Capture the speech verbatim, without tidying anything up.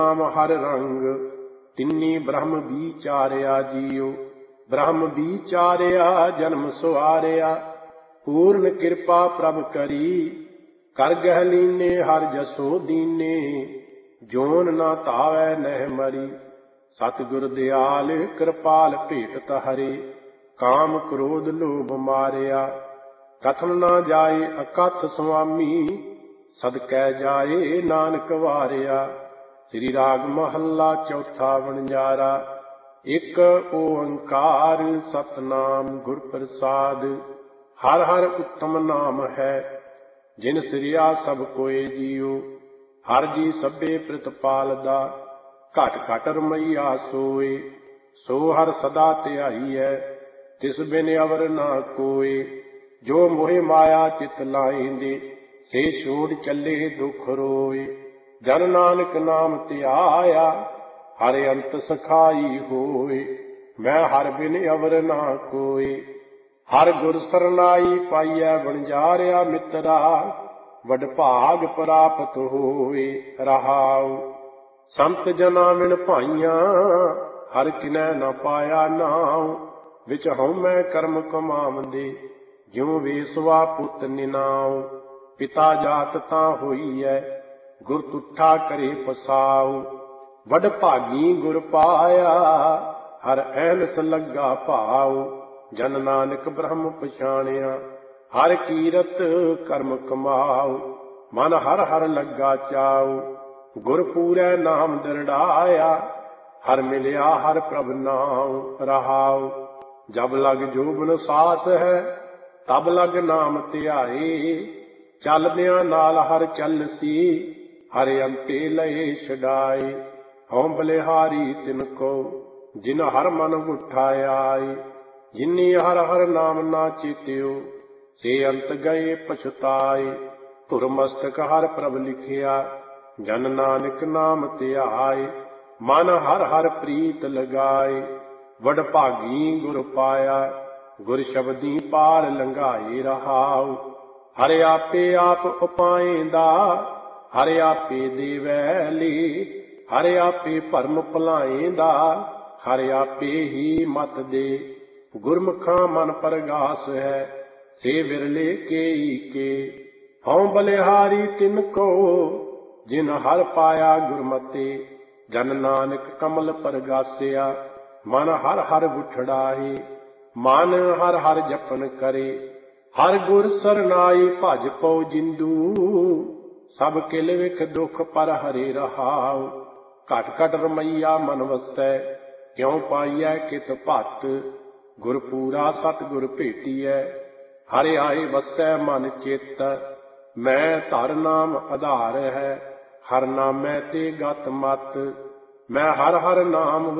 ਨਾਮ ਹਰ ਰੰਗ, ਤਿੰਨੀ ਬ੍ਰਹਮ ਵਿਚਾਰਿਆ ਜੀਉ। ਬ੍ਰਹਮ ਵਿਚਾਰਿਆ ਜਨਮ ਸੁਆਰਿਆ, ਪੂਰਨ ਕਿਰਪਾ ਪ੍ਰਭ ਕਰੀ। ਕਰ ਗਹਿ ਲੀਨੇ ਹਰ ਜਸੋ ਦੀਨੇ, ਜੋਨ ਨਾ ਧਾਵੈ ਨਹਿ ਮਰੀ। ਸਤਿਗੁਰ ਦਿਆਲ ਕਿਰਪਾਲ ਭੇਟਤ ਹਰੇ, ਕਾਮ ਕ੍ਰੋਧ ਲੋਭ ਮਾਰਿਆ। ਕਥਨ ਨਾ ਜਾਏ ਅਕਥ ਸੁਆਮੀ, ਸਦਕੈ ਜਾਏ ਨਾਨਕ ਵਾਰਿਆ। ਸ੍ਰੀ ਰਾਗ ਮਹੱਲਾ ਚੌਥਾ ਵਣਜਾਰਾ। ਇੱਕ ਓੰਕਾਰ ਸਤਿਨਾਮ ਗੁਰ ਪ੍ਰਸਾਦ। ਹਰ ਹਰ ਉੱਤਮ ਨਾਮ ਹੈ, ਜਿਨ ਸਿਰਿਆ ਸਭ ਕੋਏ ਜੀਉ। ਹਰ ਜੀ ਸਭੇ ਪ੍ਰਤਪਾਲਦਾ, ਘਟ ਘਟ ਰਮਈਆ ਸੋਏ। ਸੋ ਹਰ ਸਦਾ ਧਿਆਈਐ, ਤਿਸ ਬਿਨ ਅਵਰ ਨਾ ਕੋਏ। ਜੋ ਮੋਹਿ ਮਾਇਆ ਚਿਤ ਲਾਇਂਦੇ, ਸੇ ਛੋੜ ਚੱਲੇ ਦੁਖ ਰੋਏ। ਜਨ ਨਾਨਕ ਨਾਮ ਧਿਆਇਆ, ਹਰ ਅੰਤ ਸਖਾਈ ਹੋਏ। ਮੈਂ ਹਰ ਬਿਨ ਅਵਰ ਨਾ ਕੋਏ। ਹਰ ਗੁਰ ਸਰਨਾਈ ਪਾਈਐ ਵਣਜਾਰਿਆ ਮਿੱਤਰਾ, ਵਡ ਭਾਗ ਪ੍ਰਾਪਤ ਹੋਏ। ਰਹਾਉ ਸੰਤ ਜਨਾ ਵਿਣ ਭਾਈਆਂ, ਹਰ ਕਿਨੈ ਨਾ ਪਾਇਆ ਨਾਉ। ਵਿੱਚ ਹਉਮੈ ਕਰਮ ਕਮਾਵੰਦੇ, ਜਿਉ ਵੇਸਵਾ ਪੁੱਤ ਨਿਨਾਉ। ਪਿਤਾ ਜਾਤ ਤਾਂ ਹੋਈਐ, ਗੁਰ ਤੁਠਾ ਕਰੇ ਪਸਾਉ। ਵਡ ਭਾਗੀ ਗੁਰ ਪਾਇਆ, ਹਰ ਐਨਸ ਲੱਗਾ ਭਾਉ। ਜਨ ਨਾਨਕ ਬ੍ਰਹਮ ਪਛਾਣਿਆ, ਹਰ ਕੀਰਤ ਕਰਮ ਕਮਾਉ। ਮਨ ਹਰ ਹਰ ਲੱਗਾ ਚਾਉ, ਗੁਰ ਪੂਰੈ ਨਾਮ ਦਰੜਾਇਆ। ਹਰ ਮਿਲਿਆ ਹਰ ਪ੍ਰਭ ਨਾਉ। ਰਹਾਉ ਜਬ ਲਗ ਜੋਬਨ ਸਾਸ ਹੈ, ਤਬ ਲਗ ਨਾਮ ਧਿਆਏ। ਚੱਲਦਿਆਂ ਨਾਲ ਹਰ ਚੱਲਸੀ, ਹਰ ਅੰਤੇ ਲਏ ਛਡਾਏ। ਹਉ ਬਲਿਹਾਰੀ ਤਿਨ ਕੋ, ਜਿਨ ਹਰ ਮਨ ਉਠਾਇਆਏ। ਜਿਨੀ ਹਰ ਹਰ ਨਾਮ ਨਾ ਚੇਤਿਓ, ਸੇ ਅੰਤ ਗਏ ਪਛਤਾਏ। ਧੁਰ ਮਸਤਕ ਹਰ ਪ੍ਰਭ ਲਿਖਿਆ, ਜਨ ਨਾਨਕ ਨਾਮ ਧਿਆਏ। ਮਨ ਹਰ ਹਰ ਪ੍ਰੀਤ ਲਗਾਏ, ਵਡ ਭਾਗੀ ਗੁਰ ਪਾਇਆ। ਗੁਰ ਸ਼ਬਦੀ ਪਾਰ ਲੰਘਾਏ। ਰਹਾਉ ਹਰ ਆਪੇ ਆਪ ਉਪਾਇਂਦਾ, ਹਰ ਆਪੇ ਦੇਵੈ ਲੀ। ਹਰ ਆਪੇ ਭਰਮ ਭੁਲਾਇਂਦਾ, ਹਰ ਆਪੇ ਹੀ ਮਤ ਦੇ। ਗੁਰਮੁਖਾਂ ਮਨ ਪਰਗਾਸ ਹੈ, ਸੇ ਵਿਰਲੇ ਕੇਈ ਕੇ। ਹਉ ਬਲਿਹਾਰੀ ਤਿਨ ਕੋ, ਜਿਨ ਹਰ ਪਾਇਆ ਗੁਰਮਤੇ। ਜਨ ਨਾਨਕ ਕਮਲ ਪਰਗਾਸਿਆ, ਮਨ ਹਰ ਹਰ ਗੁਠੜਾਏ। ਮਨ ਹਰ ਹਰ ਜਪਨ ਕਰੇ, ਹਰ ਗੁਰ ਸਰਨਾਈ। ਭਜ ਪਉ ਜਿੰਦੂ, ਸਭ ਕਿਲ ਵਿਖ ਦੁਖ ਪਰ ਹਰੇ। ਰਹਾਉ ਘਟ ਘਟ ਰਮਈਆ ਮਨ ਵਸੈ, ਕਿਉ ਪਾਈਐ ਕਿਤ ਭਤ। ਗੁਰ ਪੂਰਾ ਸਤਿਗੁਰ ਭੇਟੀਐ, ਹਰਿ ਆਏ ਵਸੈ ਮਨ ਚਿੱਤ। ਮੈਂ ਧਰ ਨਾਮ ਆਧਾਰ ਹੈ, ਹਰ ਨਾਮੈ ਤੇ ਗਤ ਮਤ। ਮੈਂ ਹਰ ਹਰ ਨਾਮ